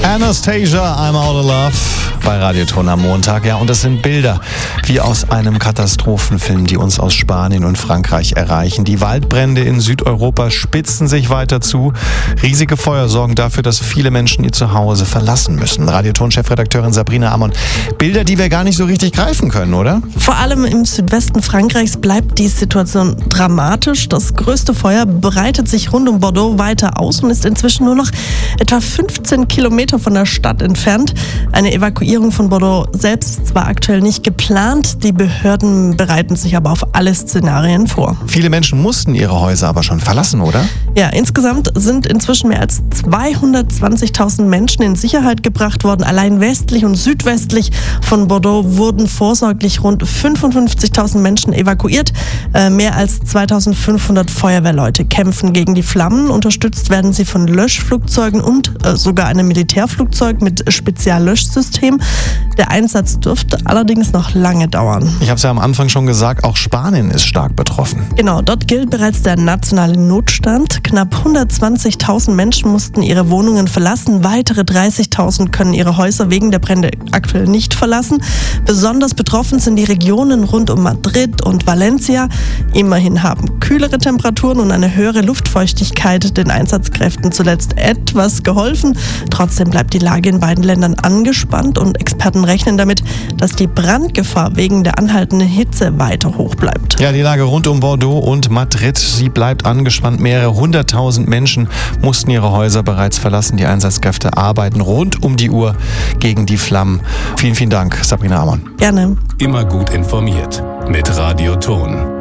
Anastasia, I'm Out of Love bei Radio Ton am Montag. Ja, und das sind Bilder wie aus einem Katastrophenfilm, die uns aus Spanien und Frankreich erreichen. Die Waldbrände in Südeuropa spitzen sich weiter zu. Riesige Feuer sorgen dafür, dass viele Menschen ihr Zuhause verlassen müssen. Radio Ton-Chefredakteurin Sabrina Amon. Bilder, die wir gar nicht so richtig greifen können, oder? Vor allem im Südwesten Frankreichs bleibt die Situation dramatisch. Das größte Feuer breitet sich rund um Bordeaux weiter aus und ist inzwischen nur noch etwa 15 Kilometer von der Stadt entfernt. Eine Evakuierung von Bordeaux selbst ist zwar aktuell nicht geplant, die Behörden bereiten sich aber auf alle Szenarien vor. Viele Menschen mussten ihre Häuser aber schon verlassen, oder? Ja, insgesamt sind inzwischen mehr als 220.000 Menschen in Sicherheit gebracht worden. Allein westlich und südwestlich von Bordeaux wurden vorsorglich rund 55.000 Menschen evakuiert. Mehr als 2.500 Feuerwehrleute kämpfen gegen die Flammen. Unterstützt werden sie von Löschflugzeugen und sogar einem Militärflugzeug mit Speziallöschsystem. Der Einsatz dürfte allerdings noch lange dauern. Ich habe es ja am Anfang schon gesagt, auch Spanien ist stark betroffen. Genau, dort gilt bereits der nationale Notstand. Knapp 120.000 Menschen mussten ihre Wohnungen verlassen. Weitere 30.000 können ihre Häuser wegen der Brände aktuell nicht verlassen. Besonders betroffen sind die Regionen rund um Madrid und Valencia. Immerhin haben kühlere Temperaturen und eine höhere Luftfeuchtigkeit den Einsatzkräften zuletzt etwas geholfen. Trotzdem bleibt die Lage in beiden Ländern angespannt und Experten rechnen damit, dass die Brandgefahr wegen der anhaltenden Hitze weiter hoch bleibt. Ja, die Lage rund um Bordeaux und Madrid, sie bleibt angespannt. Mehrere 100.000 Menschen mussten ihre Häuser bereits verlassen. Die Einsatzkräfte arbeiten rund um die Uhr gegen die Flammen. Vielen, vielen Dank, Sabrina Amon. Gerne. Immer gut informiert mit Radio Ton.